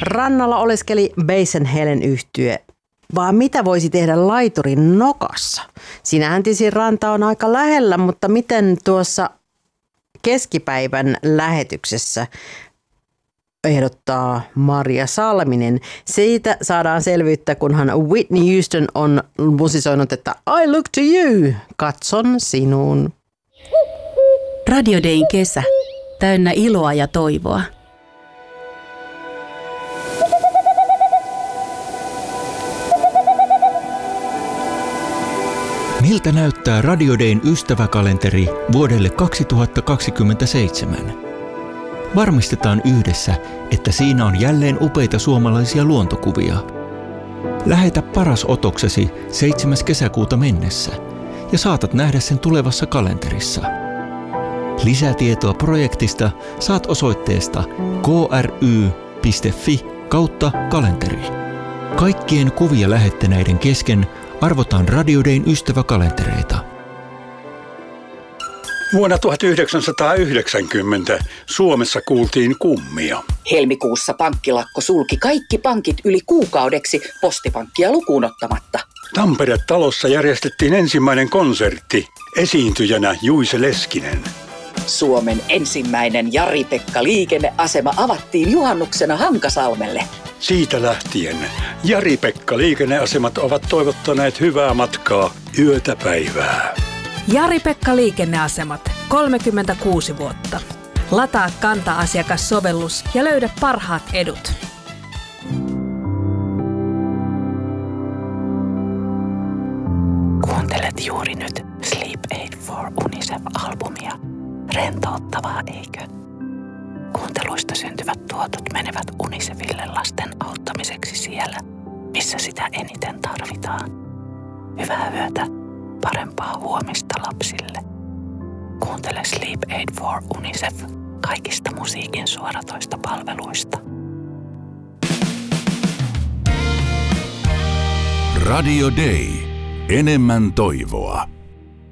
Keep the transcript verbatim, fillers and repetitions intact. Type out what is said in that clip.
rannalla oleskeli Basin Helen yhtye. Vaan mitä voisi tehdä laiturin nokassa? Siinähän tietysti ranta on aika lähellä, mutta miten tuossa keskipäivän lähetyksessä ehdottaa Maria Salminen. Siitä saadaan selvyyttä, kunhan Whitney Houston on musisoinut, että I look to you, katson sinuun. Radio Dayn kesä, täynnä iloa ja toivoa. Miltä näyttää Radio Dayn ystäväkalenteri vuodelle kaksituhattakaksikymmentäseitsemän? Varmistetaan yhdessä, että siinä on jälleen upeita suomalaisia luontokuvia. Lähetä paras otoksesi seitsemäs kesäkuuta mennessä ja saatat nähdä sen tulevassa kalenterissa. Lisätietoa projektista saat osoitteesta kry.fi kautta kalenteri. Kaikkien kuvia lähettäneiden kesken arvotaan Radio Dayn ystäväkalentereita. Vuonna tuhatyhdeksänsataayhdeksänkymmentä Suomessa kuultiin kummia. Helmikuussa pankkilakko sulki kaikki pankit yli kuukaudeksi, Postipankkia lukuun ottamatta. Tampere-talossa järjestettiin ensimmäinen konsertti, esiintyjänä Juise Leskinen. Suomen ensimmäinen Jari-Pekka liikenneasema avattiin juhannuksena Hankasalmelle. Siitä lähtien Jari-Pekka liikenneasemat ovat toivottaneet hyvää matkaa yötä päivää. Jari-Pekka liikenneasemat, kolmekymmentäkuusi vuotta. Lataa Kanta-asiakassovellus ja löydä parhaat edut. Kuuntelet juuri nyt Sleep Aid for UNICEF-albumia. Rentouttavaa, eikö? Kuunteluista syntyvät tuotot menevät UNICEFille lasten auttamiseksi siellä, missä sitä eniten tarvitaan. Hyvää yötä, parempaa huomista lapsille. Kuuntele Sleep Aid for UNICEF kaikista musiikin suoratoista palveluista. Radio Day. Enemmän toivoa.